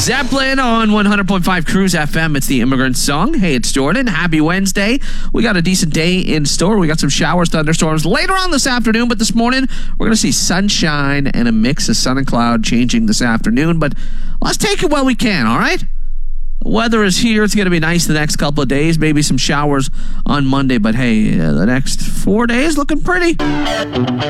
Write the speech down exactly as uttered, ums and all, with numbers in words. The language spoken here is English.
Zeppelin on one hundred point five Cruise F M. It's the Immigrant Song. Hey, it's Jordan. Happy Wednesday. We got a decent day in store. We got some showers, thunderstorms later on this afternoon, but this morning we're going to see sunshine and a mix of sun and cloud changing this afternoon, but let's take it while we can, all right? The weather is here. It's going to be nice the next couple of days. Maybe some showers on Monday, but hey, uh, the next four days looking pretty.